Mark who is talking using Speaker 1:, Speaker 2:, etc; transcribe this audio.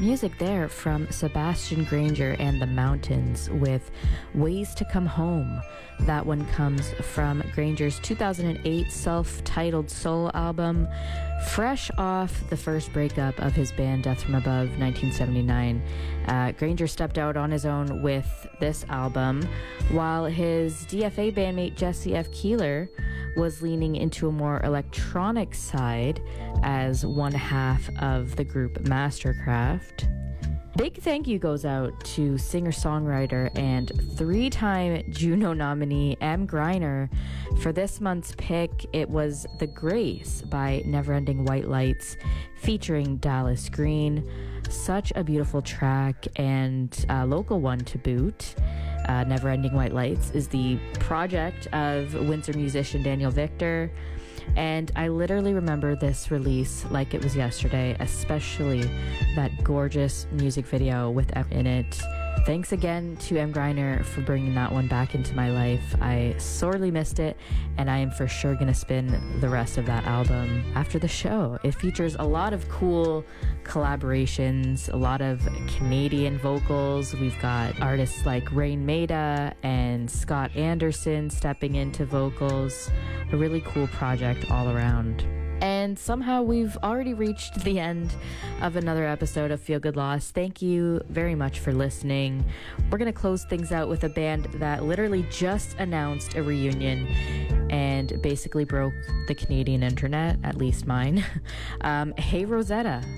Speaker 1: Music there from Sebastian Granger and the Mountains with Ways to Come Home. That one comes from Granger's 2008 self-titled solo album, fresh off the first breakup of his band Death From Above, 1979. Granger stepped out on his own with this album, while his DFA bandmate Jesse F. Keeler was leaning into a more electronic side as one half of the group Mastercraft. Big thank you goes out to singer-songwriter and three-time Juno nominee M. Greiner for this month's pick. It was The Grace by Neverending White Lights featuring Dallas Green. Such a beautiful track and a local one to boot. Neverending White Lights is the project of Windsor musician Daniel Victor, and I literally remember this release like it was yesterday, especially that gorgeous music video with F in it. Thanks again to M. Greiner for bringing that one back into my life. I sorely missed it, and I am for sure gonna spin the rest of that album after the show. It features a lot of cool collaborations, a lot of Canadian vocals. We've got artists like Rain Maida and Scott Anderson stepping into vocals. A really cool project all around. And somehow we've already reached the end of another episode of Feel Good Lost. Thank you very much for listening. We're going to close things out with a band that literally just announced a reunion and basically broke the Canadian internet, at least mine. Hey Rosetta.